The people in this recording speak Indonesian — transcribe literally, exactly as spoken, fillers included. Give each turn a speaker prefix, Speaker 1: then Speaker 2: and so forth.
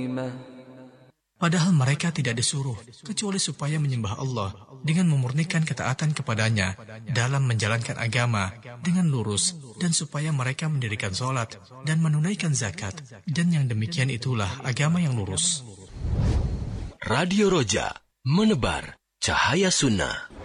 Speaker 1: Padahal mereka tidak disuruh, kecuali supaya menyembah Allah dengan memurnikan ketaatan kepadanya dalam menjalankan agama dengan lurus, dan supaya mereka mendirikan sholat dan menunaikan zakat, dan yang demikian itulah agama yang lurus.
Speaker 2: Radio Roja, menebar cahaya sunnah.